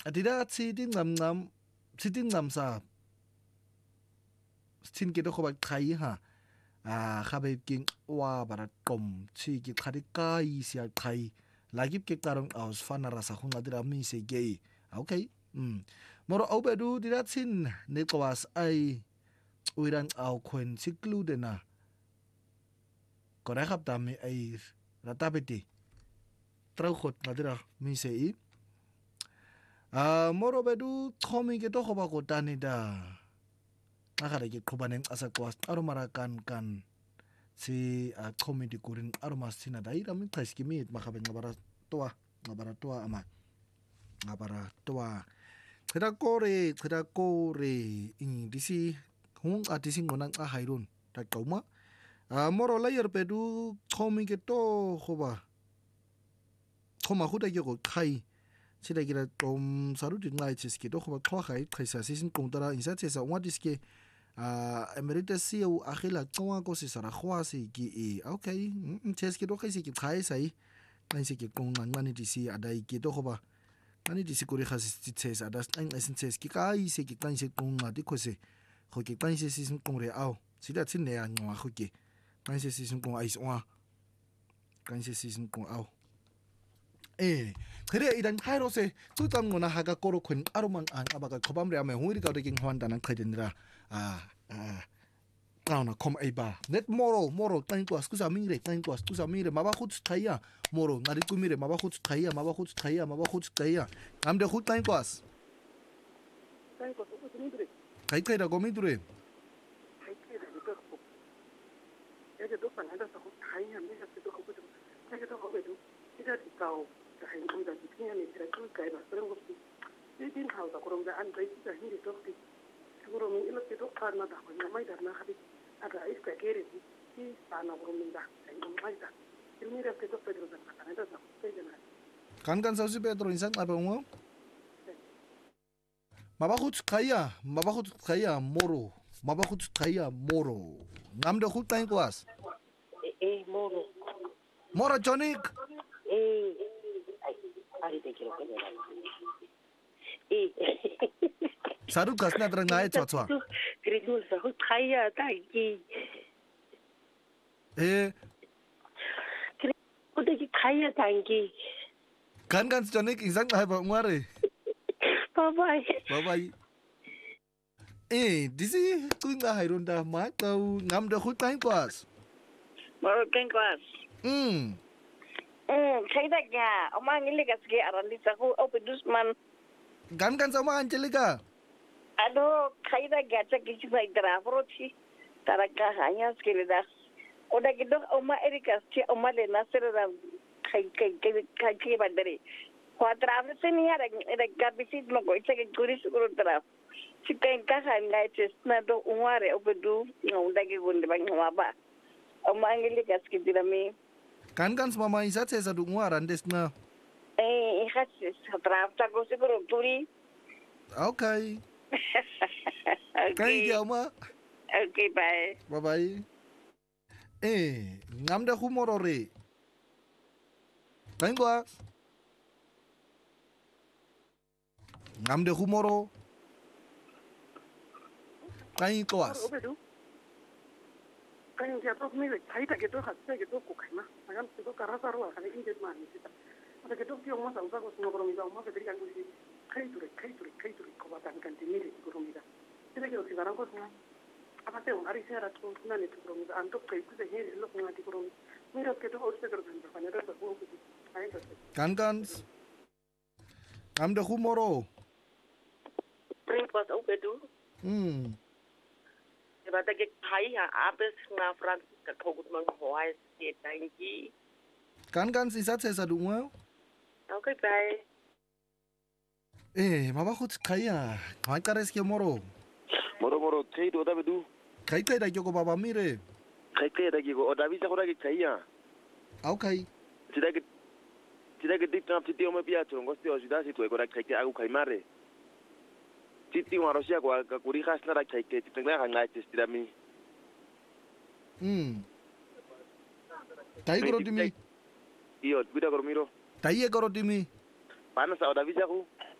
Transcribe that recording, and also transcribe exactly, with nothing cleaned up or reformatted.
Adida tsidi ngam ngam tsidi ngam sa stin ke go ba khai ha a gabe ke wa bara qom tsi ke khadi kai sia khai lagi ke karong aus fana rasa go ngadira mi se gay okay mm moro obedu dida tsin ne kwaas ai uiran au kwen siklu de na kore khap dami ai ratabeti trau khot ngadira mi se i a moro bedu khomi ke to go ba go tani da agara ke qhobaneng asa kwaas aro marakan kan si a khomi di kurin aro masina da ira mi khas ki mi makabe ngabara toa ngabara toa ama ngabara toa khida kore khida kore in disi hung a disi ngona a hairun ta kauma a moro layer bedu khomi ke to go ba khoma huda ke go khai sida kira tom saru di ngai chiski to go ba khwa khai khaisa sisin kongtara insa chesa wa diske a emerita si u akhila tsoa ko si sara khwa si ki e okay cheski to khaisi ki khai sai ngai si ki kong ngani disi adai ki to go ba ngani disi kuri khasi chesa das ngai sin cheski kai si ki kai si kong ngadi ko se go ki kai si sisin kong re au sida tsin ne ya ngwa go ki kai si sisin kong ai swa kai si sisin kong au 에 그래 이런 하이로세 뚜담거나 하가 꼬로콘 아로만 안 아바가 거밤레하면 후리가 되긴 환다는 크레든라 아아 나오나 컴 에이바 넷 모로 모로 땅과 스쿠사 미레 땅과 스쿠사 미레 마바 호츠 타이야 모로 나리 꾸미레 마바 호츠 타이야 마바 호츠 타이야 마바 호츠 타이야 남데 호 땅과 땅과 스쿠사 미레 가이카이라 고미드레 가이카이라 니가 고 얘가 또 반한다서 호 타이야 내가 또 거고 좀 내가 또 거고 이다 디까오 hay cũng là cái này thì cứ cái mà tôi không biết cái tin hào tạo công ra ăn cái cái gì đó thì tôi rồi mình lúc cái đó ăn mà đặt nhà máy đặt na hay à cái cái cái gì thì sản nào rồi mình đặt cái nhà máy đặt cái này là cái đó phải được đặt cái này đó cái gì này 간간 사우스 베드로 인상 아병어 마바후츠 카이야 마바후츠 카이야 모로 마바후츠 카이야 모로 남데 후타인 클래스 에 모로 모로 조닉 에 아이 되기로 그래 에 사루 가스나드랑 나의 촤촤 그리고 서 카이야 다기 에 그리고 카이야 다기 간간 조닉 인상 아병어레 바이바이 바이바이 에 디시 꾼가 하이론다 마카우 남데 후타인 클래스 모로 땡 클래스 음 음, saya oma ngili kasih aran di saku au pedusman. 간간 sama Angelica. Aduh, saya gacha kisi baik terapro sih. Taraka hanya sekali dah. Oda gitu oma Erika sih oma lena serang kai kai kai kai kai bandari. Kuatraf sih ni ada ada kabisi mau kau cakap kuris kurut terap. Cikai kahan ngai cesna do umare au pedu ngau dagi gunde bang ngapa. Oma ngili kasih dirami. 간간 mama isa chesa du nguaran desna. Eh, hija, se trata con seguro turi. Okay. Kai dia ma. Okay, bye. Bye bye. Eh, ngamda humoro re. Tengwa. Ngamda humoro. Kai kelas. Kan dia tu ni, saya tak gitu, saya gitu kok kena. Macam itu karena saru akan injet mana sih. Ada gitu dia orang sama sama semua orang itu orang ketika aku sih, kai tu, kai tu, kai tu, kau bahkan kan di ni di orang itu. Jadi kalau sekarang kau semua, apa sih orang hari saya rasa semua ni di orang itu. Antuk kai tu sehari elok mengat di orang. Mira gitu harus terus berapa ada sesuatu itu. Ayo tu. Kan kan. Ngamda humoro. Terima kasih betul. Hmm. Bata ke khai ha abes na Franz ka khogut mang hoai se tangi Kan kan isa chesa du ngwa. Okay, bye. Eh, maba khut khaya. Khai kares ke moro. Moro moro thei do da bedu. Khai khai da ko baba mire. Khai khai da ki ko oda bi sa khora ki khaya. Okay. Sida ke sida ke dik tap titi o me pia chongo sti o sida si tu ko ra khai ke agu khai mare. Titi wa Rusia ko ka kuri khas na ra khai ke tengna ka ngai tis tida mi. Hmm. Tai koro dimi. Iyo, bida koro miro. Tai e koro dimi. Panas sa oda bisa ku.